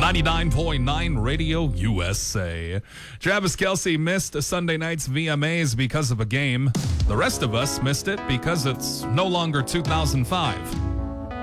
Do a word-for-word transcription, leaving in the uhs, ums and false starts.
ninety-nine point nine Radio U S A. Travis Kelce missed Sunday night's V M As because of a game. The rest of us missed it because it's no longer two thousand five.